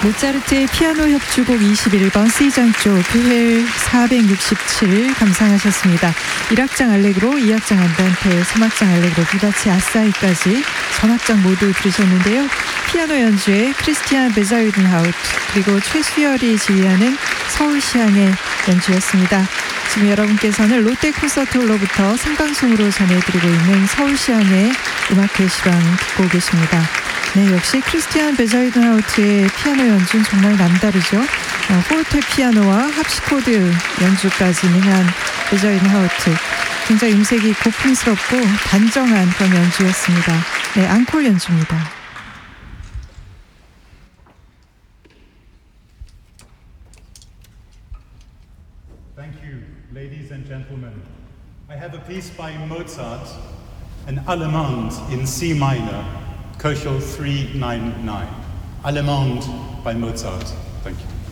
모차르트의 피아노 협주곡 21번 C장조 교회 467 감상하셨습니다. 1악장 알레그로, 2악장 안단테, 3악장 알레그로, 비바치 아싸이까지 전악장 모두 들으셨는데요. 피아노 연주에 크리스티안 베자유든하우트 그리고 최수열이 지휘하는 서울시향의 연주였습니다. 지금 여러분께서는 롯데 콘서트홀로부터 생방송으로 전해드리고 있는 서울시향의 음악 게시방 듣고 계십니다. 네, 역시 크리스티안 베자유든하우트의 피아노 연주는 정말 남다르죠. 포르테 피아노와 합시코드 연주까지 능한 베자유든하우트, 굉장히 음색이 고풍스럽고 단정한 그런 연주였습니다. 네, 앙콜 연주입니다. Thank you, ladies and gentlemen. I have a piece by Mozart, an Allemande in C minor, Köchel 399. Allemande by Mozart. Thank you.